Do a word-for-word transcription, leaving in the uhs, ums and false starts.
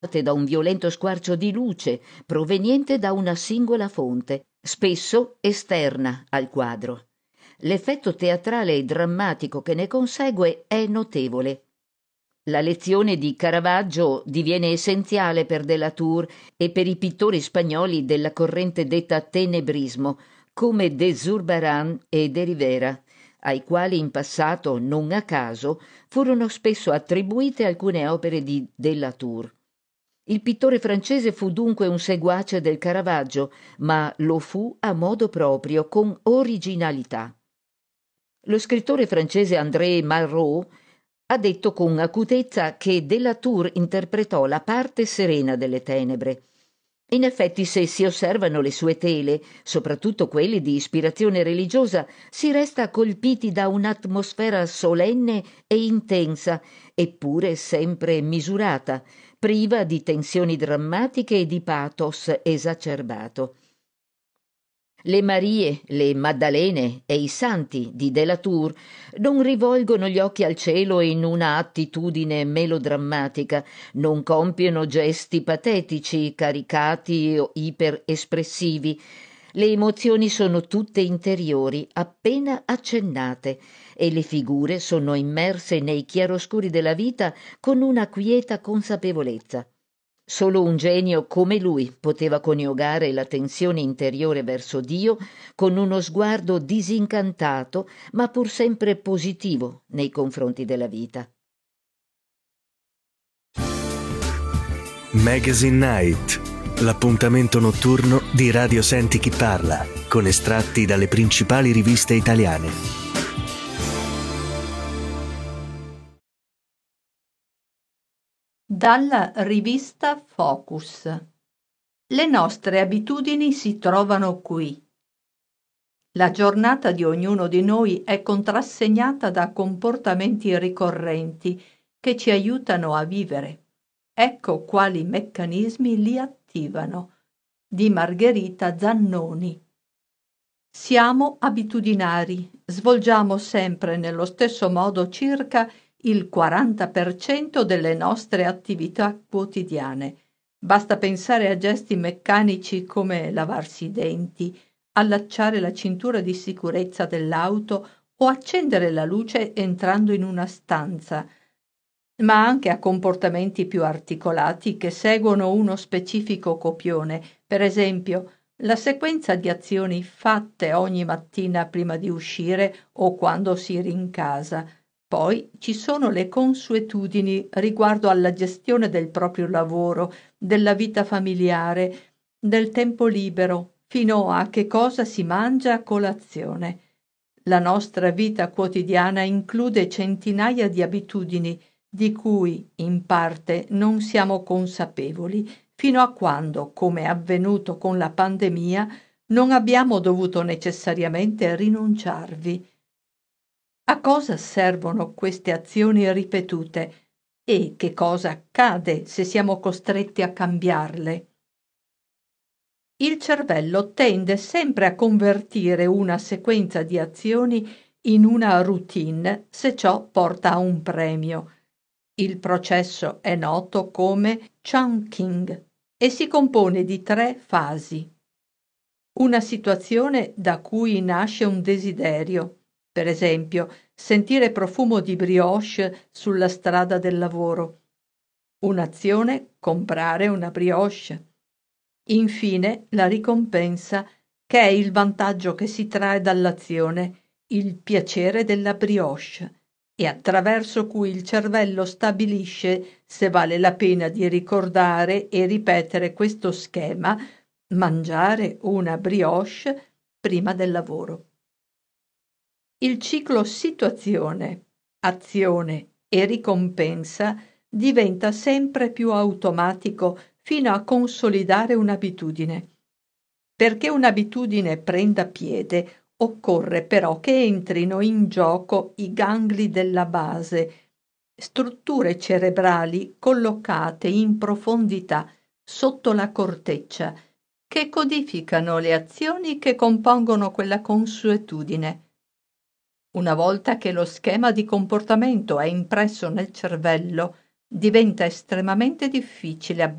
da un violento squarcio di luce proveniente da una singola fonte, spesso esterna al quadro. L'effetto teatrale e drammatico che ne consegue è notevole. La lezione di Caravaggio diviene essenziale per de la Tour e per i pittori spagnoli della corrente detta tenebrismo, come de Zurbarán e de Rivera, ai quali in passato, non a caso, furono spesso attribuite alcune opere di de la Tour. Il pittore francese fu dunque un seguace del Caravaggio, ma lo fu a modo proprio, con originalità. Lo scrittore francese André Malraux ha detto con acutezza che de la Tour interpretò la parte serena delle tenebre. In effetti, se si osservano le sue tele, soprattutto quelle di ispirazione religiosa, si resta colpiti da un'atmosfera solenne e intensa, eppure sempre misurata, priva di tensioni drammatiche e di pathos esacerbato. Le Marie, le Maddalene e i Santi di de la Tour non rivolgono gli occhi al cielo in una attitudine melodrammatica, non compiono gesti patetici, caricati o iperespressivi. Le emozioni sono tutte interiori, appena accennate, e le figure sono immerse nei chiaroscuri della vita con una quieta consapevolezza. Solo un genio come lui poteva coniugare la tensione interiore verso Dio con uno sguardo disincantato, ma pur sempre positivo nei confronti della vita. Magazine Night, l'appuntamento notturno di Radio Senti Chi Parla, con estratti dalle principali riviste italiane. Dalla rivista Focus. Le nostre abitudini si trovano qui. La giornata di ognuno di noi è contrassegnata da comportamenti ricorrenti che ci aiutano a vivere. Ecco quali meccanismi li attivano. Di Margherita Zannoni. Siamo abitudinari, svolgiamo sempre nello stesso modo circa il quaranta per cento delle nostre attività quotidiane. Basta pensare a gesti meccanici come lavarsi i denti, allacciare la cintura di sicurezza dell'auto o accendere la luce entrando in una stanza, ma anche a comportamenti più articolati che seguono uno specifico copione, per esempio la sequenza di azioni fatte ogni mattina prima di uscire o quando si rincasa. Poi ci sono le consuetudini riguardo alla gestione del proprio lavoro, della vita familiare, del tempo libero, fino a che cosa si mangia a colazione. La nostra vita quotidiana include centinaia di abitudini di cui, in parte, non siamo consapevoli, fino a quando, come è avvenuto con la pandemia, non abbiamo dovuto necessariamente rinunciarvi. A cosa servono queste azioni ripetute e che cosa accade se siamo costretti a cambiarle? Il cervello tende sempre a convertire una sequenza di azioni in una routine se ciò porta a un premio. Il processo è noto come chunking e si compone di tre fasi. Una situazione da cui nasce un desiderio, per esempio sentire profumo di brioche sulla strada del lavoro. Un'azione, comprare una brioche. Infine la ricompensa, che è il vantaggio che si trae dall'azione, il piacere della brioche, e attraverso cui il cervello stabilisce se vale la pena di ricordare e ripetere questo schema, mangiare una brioche prima del lavoro. Il ciclo situazione, azione e ricompensa diventa sempre più automatico fino a consolidare un'abitudine. Perché un'abitudine prenda piede, occorre però che entrino in gioco i gangli della base, strutture cerebrali collocate in profondità sotto la corteccia, che codificano le azioni che compongono quella consuetudine. Una volta che lo schema di comportamento è impresso nel cervello, diventa estremamente difficile